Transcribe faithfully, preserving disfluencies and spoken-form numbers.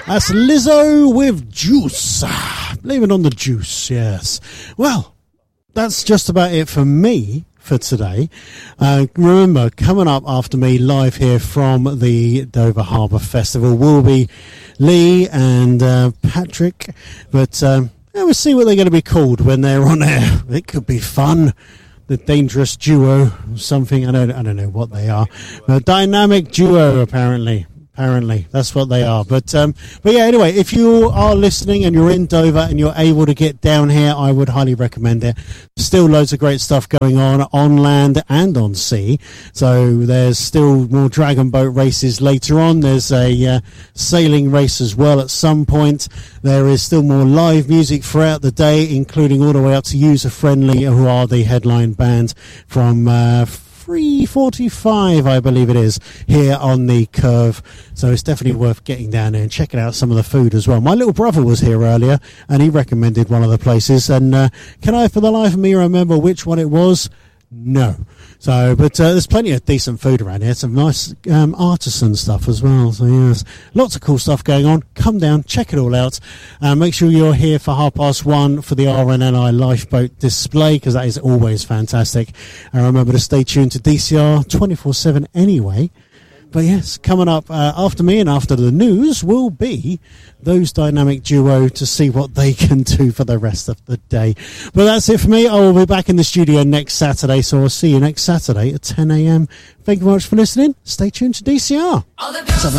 That's Lizzo with Juice. Blame it on the juice, yes. Well, that's just about it for me for today. Uh, remember, coming up after me live here from the Dover Harbour Festival will be Lee and uh, Patrick. But um, yeah, we'll see what they're going to be called when they're on air. It could be fun. The Dangerous Duo, something, I don't, I don't know what they are. A dynamic duo, apparently. Apparently, that's what they are. But um, but yeah, anyway, if you are listening and you're in Dover and you're able to get down here, I would highly recommend it. Still loads of great stuff going on on land and on sea. So there's still more dragon boat races later on. There's a uh, sailing race as well at some point. There is still more live music throughout the day, including all the way up to User Friendly, who are the headline band from uh, three forty-five, I believe it is, here on the Curve. So it's definitely worth getting down there and checking out some of the food as well. My little brother was here earlier and he recommended one of the places. And uh, can I, for the life of me, remember which one it was? No. So, but uh, there's plenty of decent food around here. Some nice um, artisan stuff as well. So, yes, lots of cool stuff going on. Come down, check it all out. Uh, make sure you're here for half past one for the R N L I lifeboat display, because that is always fantastic. And remember to stay tuned to D C R twenty-four seven anyway. But yes, coming up uh, after me and after the news will be those dynamic duo to see what they can do for the rest of the day. But that's it for me. I will be back in the studio next Saturday, so I'll see you next Saturday at ten a.m. Thank you very much for listening. Stay tuned to D C R. All the